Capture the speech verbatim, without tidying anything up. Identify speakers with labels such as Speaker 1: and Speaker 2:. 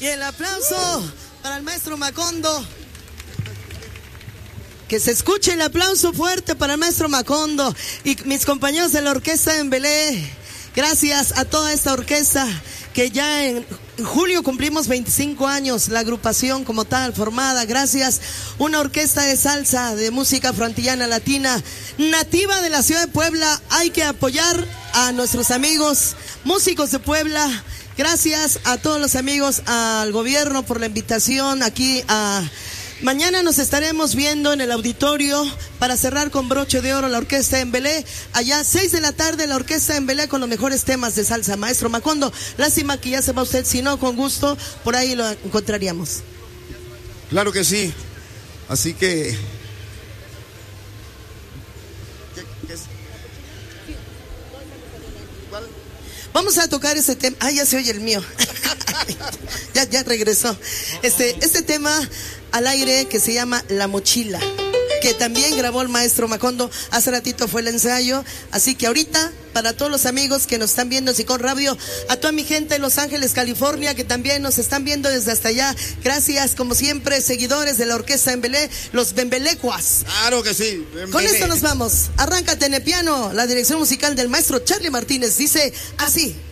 Speaker 1: Y el aplauso para el maestro Macondo. Que se escuche el aplauso fuerte para el maestro Macondo y mis compañeros de la orquesta en Belé. Gracias a toda esta orquesta que ya en julio cumplimos veinticinco años, la agrupación como tal formada. Gracias, una orquesta de salsa, de música afroantillana latina, nativa de la ciudad de Puebla. Hay que apoyar a nuestros amigos músicos de Puebla. Gracias a todos los amigos, al gobierno por la invitación aquí a... Mañana nos estaremos viendo en el auditorio para cerrar con broche de oro la orquesta en Belé. Allá, seis de la tarde, la orquesta en Belé con los mejores temas de salsa. Maestro Macondo, lástima que ya se va usted, si no, con gusto, por ahí lo encontraríamos.
Speaker 2: Claro que sí. Así que... ¿Qué, qué es? ¿Cuál?
Speaker 1: Vamos a tocar ese tema. Ah, ya se oye el mío. ya, ya regresó. Este, este tema al aire que se llama La Mochila, que también grabó el maestro Macondo. Hace ratito fue el ensayo. Así que ahorita, para todos los amigos que nos están viendo en Sicón Radio, a toda mi gente de Los Ángeles, California, que también nos están viendo desde hasta allá. Gracias, como siempre, seguidores de la orquesta en Belé, los Bembelecuas.
Speaker 2: Claro que sí. Bembele.
Speaker 1: Con esto nos vamos. Arráncate en el piano. La dirección musical del maestro Charlie Martínez dice así.